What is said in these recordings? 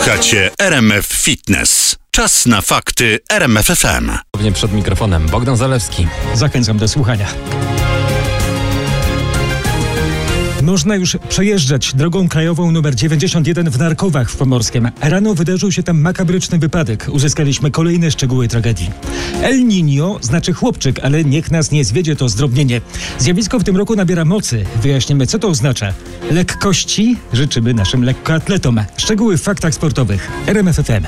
Słuchacie RMF Fitness. Czas na fakty RMF FM. Przed mikrofonem Bogdan Zalewski. Zachęcam do słuchania. Można już przejeżdżać drogą krajową nr 91 w Narkowach w Pomorskiem. Rano wydarzył się tam makabryczny wypadek. Uzyskaliśmy kolejne szczegóły tragedii. El Niño znaczy chłopczyk, ale niech nas nie zwiedzie to zdrobnienie. Zjawisko w tym roku nabiera mocy. Wyjaśnimy, co to oznacza. Lekkości życzymy naszym lekkoatletom. Szczegóły w faktach sportowych. RMF FM.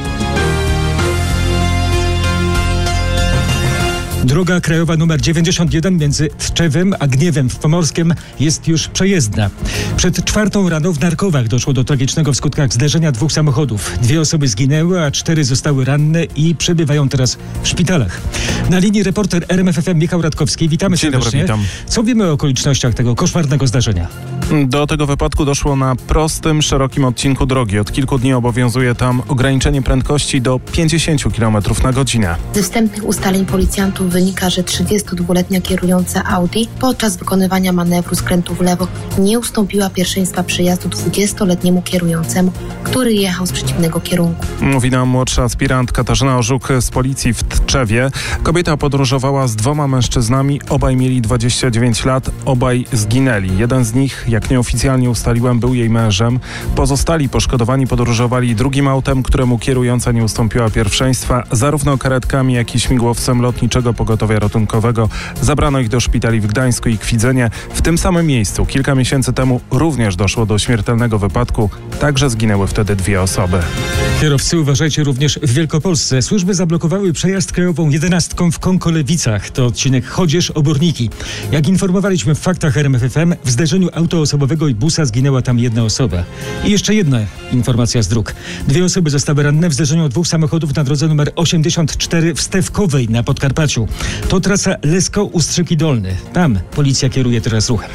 Droga krajowa nr 91 między Tczewem a Gniewem w Pomorskiem jest już przejezdna. Przed 4 rano w Narkowach doszło do tragicznego w skutkach zderzenia 2 samochodów. 2 osoby zginęły, a 4 zostały ranne i przebywają teraz w szpitalach. Na linii reporter RMF FM Michał Radkowski. Witamy serdecznie. Dzień dobry, witam. Co wiemy o okolicznościach tego koszmarnego zdarzenia? Do tego wypadku doszło na prostym, szerokim odcinku drogi. Od kilku dni obowiązuje tam ograniczenie prędkości do 50 km na godzinę. Ze wstępnych ustaleń policjantów wynika, że 32-letnia kierująca Audi podczas wykonywania manewru skrętu w lewo nie ustąpiła pierwszeństwa przejazdu 20-letniemu kierującemu, który jechał z przeciwnego kierunku. Mówi nam młodsza aspirant Katarzyna Orzuk z policji w Tczewie. Kobieta podróżowała z 2 mężczyznami, obaj mieli 29 lat, obaj zginęli. Jeden z nich, jak nieoficjalnie ustaliłem, był jej mężem. Pozostali poszkodowani podróżowali drugim autem, któremu kierująca nie ustąpiła pierwszeństwa. Zarówno karetkami, jak i śmigłowcem lotniczego pogotowia ratunkowego. Zabrano ich do szpitali w Gdańsku i Kwidzynie. W tym samym miejscu kilka miesięcy temu również doszło do śmiertelnego wypadku. Także zginęły wtedy 2 osoby. Kierowcy, uważajcie również w Wielkopolsce. Służby zablokowały przejazd krajową 11 w Konkolewicach. To odcinek Chodzież-Oborniki. Jak informowaliśmy w faktach RMF FM, w zderzeniu auto osobowego i busa zginęła tam 1 osoba. I jeszcze jedna informacja z dróg. 2 osoby zostały ranne w zderzeniu 2 samochodów na drodze nr 84 w Stewkowej na Podkarpaciu. To trasa Lesko-Ustrzyki Dolny. Tam policja kieruje teraz ruchem.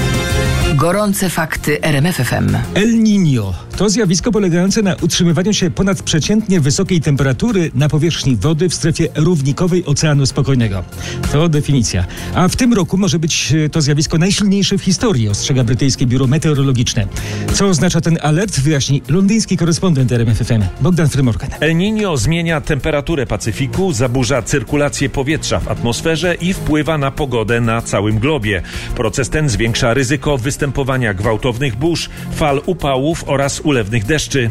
Gorące fakty RMF FM. El Niño to zjawisko polegające na utrzymywaniu się ponadprzeciętnie wysokiej temperatury na powierzchni wody w strefie równikowej Oceanu Spokojnego. To definicja. A w tym roku może być to zjawisko najsilniejsze w historii, ostrzega brytyjskie biuro meteorologiczne. Co oznacza ten alert, wyjaśni londyński korespondent RMF FM Bogdan Frymorgan. El Niño zmienia temperaturę Pacyfiku, zaburza cyrkulację powietrza w atmosferze i wpływa na pogodę na całym globie. Proces ten zwiększa ryzyko występowania gwałtownych burz, fal upałów oraz ulewnych deszczy.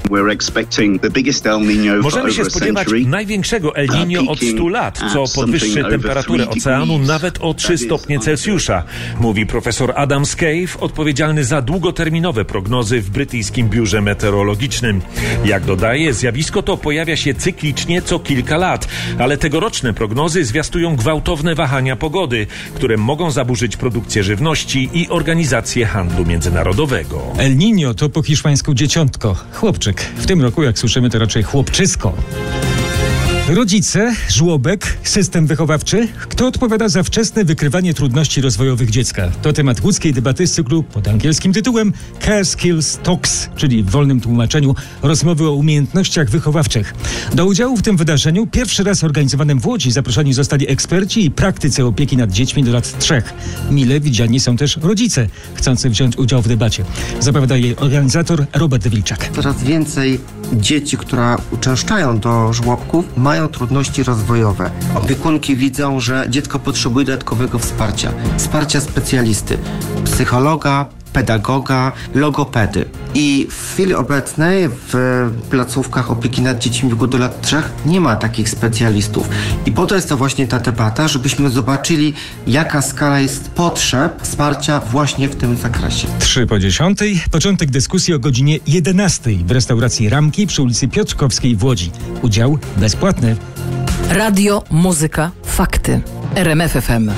Możemy się spodziewać największego El Niño od 100 lat, co podwyższy temperaturę oceanu nawet o 3 stopnie Celsjusza, mówi profesor Adam Scaife, odpowiedzialny za długoterminowe prognozy w brytyjskim biurze meteorologicznym. Jak dodaje, zjawisko to pojawia się cyklicznie co kilka lat, ale tegoroczne prognozy zwiastują gwałtowne wahania pogody, które mogą zaburzyć produkcję żywności i organizację handlu międzynarodowego. El Niño to po hiszpańsku dzieciątko, chłopczyk. W tym roku, jak słyszymy, to raczej chłopczysko. Rodzice, żłobek, system wychowawczy. Kto odpowiada za wczesne wykrywanie trudności rozwojowych dziecka? To temat łódzkiej debaty z cyklu pod angielskim tytułem Care Skills Talks, czyli w wolnym tłumaczeniu rozmowy o umiejętnościach wychowawczych. Do udziału w tym wydarzeniu pierwszy raz organizowanym w Łodzi zaproszeni zostali eksperci i praktycy opieki nad dziećmi do lat 3. Mile widziani są też rodzice chcący wziąć udział w debacie. Zapowiada jej organizator Robert Wilczak. Coraz więcej dzieci, które uczęszczają do żłobków, mają trudności rozwojowe. Opiekunki widzą, że dziecko potrzebuje dodatkowego wsparcia specjalisty, psychologa, pedagoga, logopedy. I w chwili obecnej w placówkach opieki nad dziećmi w wieku do lat 3 nie ma takich specjalistów. I po to jest to właśnie ta debata, żebyśmy zobaczyli, jaka skala jest potrzeb wsparcia właśnie w tym zakresie. 9:03. Początek dyskusji o godzinie 11:00 w restauracji Ramki przy ulicy Piotrkowskiej w Łodzi. Udział bezpłatny. Radio, muzyka, fakty. RMF FM.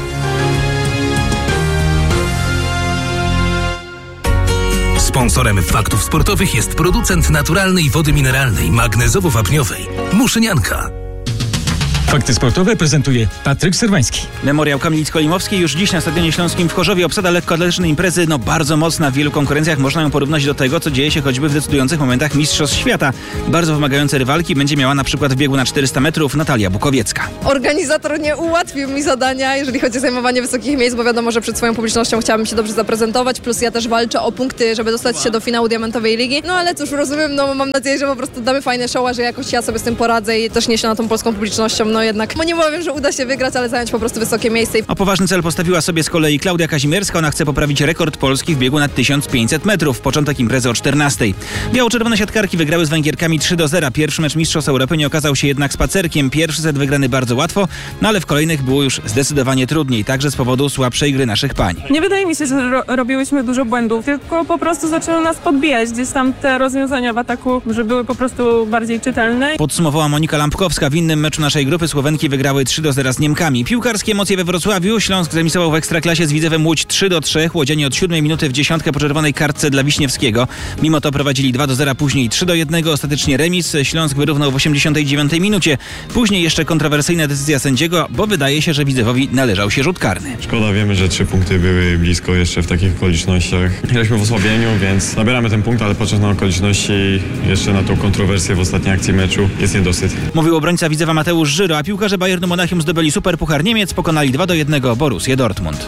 Sponsorem faktów sportowych jest producent naturalnej wody mineralnej magnezowo-wapniowej Muszynianka. Fakty sportowe prezentuje Patryk Serwański. Memoriał Kamilic-Kolimowskiej już dziś na Stadionie Śląskim w Chorzowie. Obsada lekkoatletycznej imprezy bardzo mocna. W wielu konkurencjach można ją porównać do tego, co dzieje się choćby w decydujących momentach Mistrzostw Świata. Bardzo wymagające rywalki będzie miała na przykład w biegu na 400 metrów Natalia Bukowiecka. Organizator nie ułatwił mi zadania, jeżeli chodzi o zajmowanie wysokich miejsc, bo wiadomo, że przed swoją publicznością chciałabym się dobrze zaprezentować, plus ja też walczę o punkty, żeby dostać się do finału Diamentowej Ligi. No ale cóż, rozumiem, mam nadzieję, że po prostu damy fajne show, a że jakoś ja sobie z tym poradzę i też niesie na tą polską publicznością. No jednak, nie powiem, że uda się wygrać, ale zająć po prostu wysokie miejsce. O poważny cel postawiła sobie z kolei Klaudia Kazimierska. Ona chce poprawić rekord Polski w biegu nad 1500 metrów. Początek imprezy o 14. Biało-czerwone siatkarki wygrały z Węgierkami 3-0. Pierwszy mecz Mistrzostw Europy nie okazał się jednak spacerkiem. Pierwszy set wygrany bardzo łatwo, no ale w kolejnych było już zdecydowanie trudniej, także z powodu słabszej gry naszych pań. Nie wydaje mi się, że robiłyśmy dużo błędów, tylko po prostu zaczęły nas podbijać. Gdzieś tam te rozwiązania w ataku, że były po prostu bardziej czytelne. Podsumowała Monika Lampkowska. W innym meczu naszej grupy Słowenki wygrały 3-0 z Niemkami. Piłkarskie emocje we Wrocławiu. Śląsk zremisował w Ekstraklasie z Widzewem Łódź 3-3. Łodzianie od 7 minuty w dziesiątkę po czerwonej kartce dla Wiśniewskiego. Mimo to prowadzili 2-0, później 3-1. Ostatecznie remis. Śląsk wyrównał w 89 minucie. Później jeszcze kontrowersyjna decyzja sędziego, bo wydaje się, że Widzewowi należał się rzut karny. Szkoda, wiemy, że 3 punkty były blisko jeszcze w takich okolicznościach. Jesteśmy w osłabieniu, więc nabieramy ten punkt, ale patrząc na okoliczności jeszcze na tą kontrowersję w ostatniej akcji meczu jest niedosyt. Mówił obrońca Widzewa Mateusz Żyro, a piłkarze Bayernu Monachium zdobyli Superpuchar Niemiec, pokonali 2-1 Borussię Dortmund.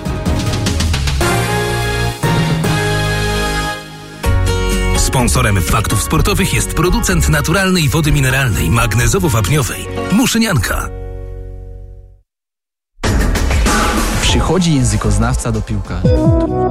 Sponsorem Faktów Sportowych jest producent naturalnej wody mineralnej magnezowo-wapniowej Muszynianka. Przychodzi językoznawca do piłkarzy.